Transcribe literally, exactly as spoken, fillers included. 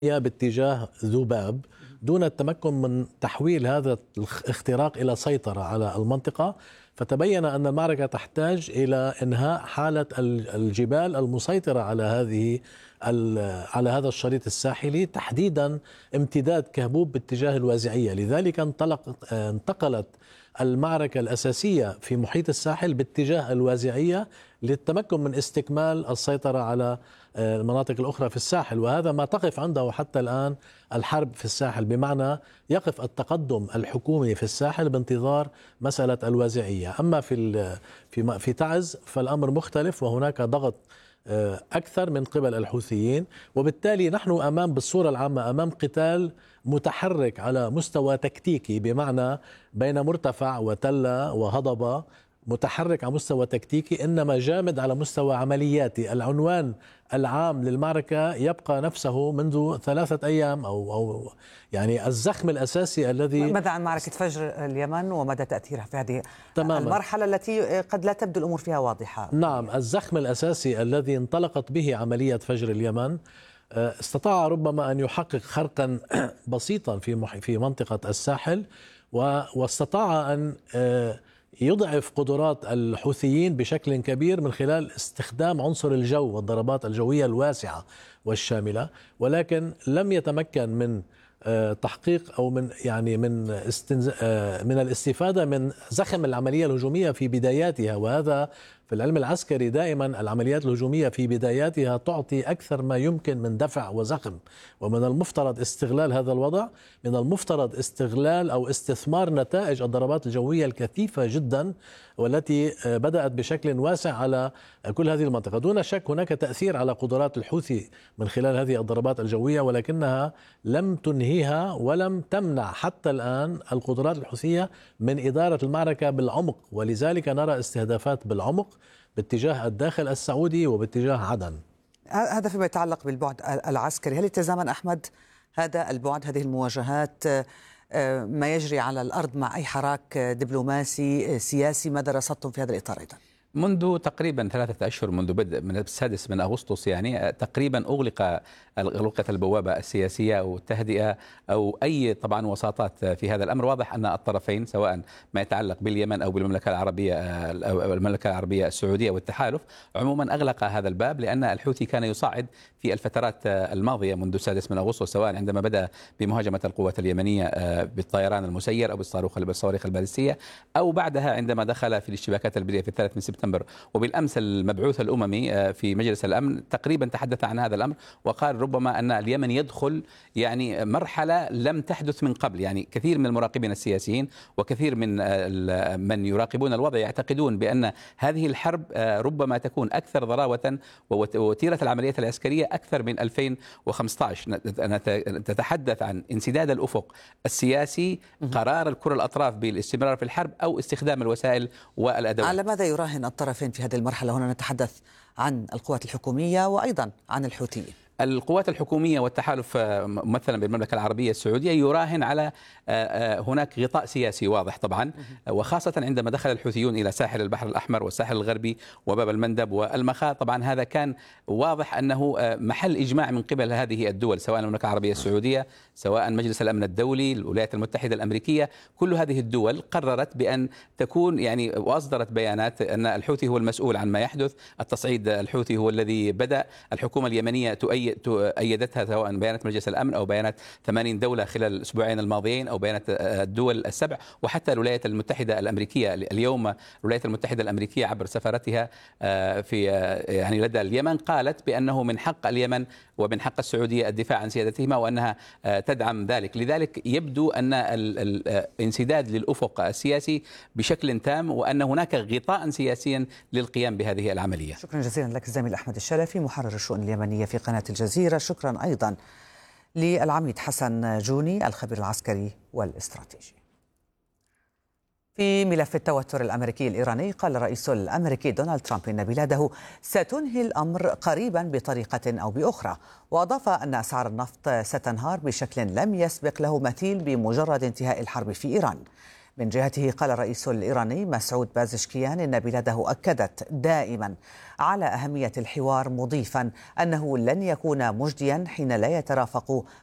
باتجاه ذباب دون التمكن من تحويل هذا الاختراق إلى سيطرة على المنطقة. فتبين أن المعركة تحتاج إلى إنهاء حالة الجبال المسيطرة على هذه على هذا الشريط الساحلي، تحديدا امتداد كهبوب باتجاه الوازعية. لذلك انطلق انتقلت المعركة الأساسية في محيط الساحل باتجاه الوازعية للتمكن من استكمال السيطرة على المناطق الأخرى في الساحل، وهذا ما تقف عنده حتى الآن الحرب في الساحل، بمعنى يقف التقدم الحكومي في الساحل بانتظار مسألة الوازعية. أما في في في تعز فالأمر مختلف، وهناك ضغط أكثر من قبل الحوثيين، وبالتالي نحن أمام بالصورة العامة أمام قتال متحرك على مستوى تكتيكي، بمعنى بين مرتفع وتلة وهضبة، متحرك على مستوى تكتيكي إنما جامد على مستوى عملياتي. العنوان العام للمعركة يبقى نفسه منذ ثلاثة أيام أو, أو يعني الزخم الأساسي الذي. ماذا عن معركة فجر اليمن ومدى تأثيرها في هذه تماما المرحلة التي قد لا تبدو الأمور فيها واضحة؟ نعم، الزخم الأساسي الذي انطلقت به عملية فجر اليمن استطاع ربما أن يحقق خرقا بسيطا في في منطقة الساحل، واستطاع أن يضعف قدرات الحوثيين بشكل كبير من خلال استخدام عنصر الجو والضربات الجوية الواسعة والشاملة، ولكن لم يتمكن من تحقيق أو من يعني من استنز... من الاستفادة من زخم العملية الهجومية في بداياتها. وهذا في العلم العسكري دائما العمليات الهجومية في بداياتها تعطي أكثر ما يمكن من دفع وزخم، ومن المفترض استغلال هذا الوضع، من المفترض استغلال أو استثمار نتائج الضربات الجوية الكثيفة جدا والتي بدأت بشكل واسع على كل هذه المنطقة. دون شك هناك تأثير على قدرات الحوثي من خلال هذه الضربات الجوية، ولكنها لم تنهيها ولم تمنع حتى الآن القدرات الحوثية من إدارة المعركة بالعمق، ولذلك نرى استهدافات بالعمق باتجاه الداخل السعودي وباتجاه عدن. هذا فيما يتعلق بالبعد العسكري، هل يتزامن أحمد هذا البعد، هذه المواجهات، ما يجري على الأرض مع أي حراك دبلوماسي سياسي؟ ماذا رصدتم في هذا الإطار أيضا؟ منذ تقريبا ثلاثة أشهر، منذ بدء من السادس من أغسطس يعني تقريبا أغلق أغلقت البوابة السياسية أو التهدئة أو أي طبعا وساطات في هذا الأمر. واضح أن الطرفين سواء ما يتعلق باليمن أو بالمملكة العربية أو المملكة العربية السعودية والتحالف عموما أغلق هذا الباب، لأن الحوثي كان يصعد في الفترات الماضية منذ السادس من أغسطس، سواء عندما بدأ بمهاجمة القوات اليمنية بالطيران المسير أو بالصاروخ بالصواريخ البالستية، أو بعدها عندما دخل في الاشتباكات البرية في الثالث من سبتمبر. وبالأمس المبعوث الأممي في مجلس الأمن تقريبا تحدث عن هذا الأمر، وقال ربما أن اليمن يدخل يعني مرحلة لم تحدث من قبل. يعني كثير من المراقبين السياسيين وكثير من من يراقبون الوضع يعتقدون بأن هذه الحرب ربما تكون أكثر ضراوة ووتيرة العمليات العسكرية أكثر من ألفين وخمسة عشر. تتحدث عن انسداد الأفق السياسي، قرار الكرة الأطراف بالاستمرار في الحرب أو استخدام الوسائل والأدوات. على ماذا يراهن الطرفين في هذه المرحلة؟ هنا نتحدث عن القوات الحكومية وأيضا عن الحوثيين. القوات الحكومية والتحالف مثلا بالمملكة العربية السعودية يراهن على هناك غطاء سياسي واضح طبعا، وخاصة عندما دخل الحوثيون إلى ساحل البحر الأحمر والساحل الغربي وباب المندب والمخا. طبعا هذا كان واضح أنه محل إجماع من قبل هذه الدول، سواء المملكة العربية السعودية، سواء مجلس الأمن الدولي، الولايات المتحدة الأمريكية. كل هذه الدول قررت بأن تكون يعني وأصدرت بيانات أن الحوثي هو المسؤول عن ما يحدث. التصعيد الحوثي هو الذي بدأ، الحكومة اليمنية تؤيد أيدتها سواء بيانات مجلس الأمن أو بيانات ثمانين دولة خلال الأسبوعين الماضيين أو بيانات الدول السبع، وحتى الولايات المتحدة الأمريكية. اليوم الولايات المتحدة الأمريكية عبر سفارتها في يعني لدى اليمن قالت بأنه من حق اليمن ومن حق السعودية الدفاع عن سيادتهما وأنها تدعم ذلك. لذلك يبدو أن الانسداد للأفق السياسي بشكل تام، وأن هناك غطاء سياسيا للقيام بهذه العملية. شكرا جزيلا لك الزميل أحمد الشلفي محرر الشؤون اليمنية في قناة الجزيرة. شكرا أيضا للعميد حسن جوني الخبير العسكري والاستراتيجي. في ملف التوتر الأمريكي الإيراني، قال الرئيس الأمريكي دونالد ترامب إن بلاده ستنهي الأمر قريبا بطريقة أو بأخرى، وأضاف أن أسعار النفط ستنهار بشكل لم يسبق له مثيل بمجرد انتهاء الحرب في إيران. من جهته قال الرئيس الإيراني مسعود بازشكيان إن بلاده أكدت دائما على أهمية الحوار، مضيفا أنه لن يكون مجديا حين لا يترافق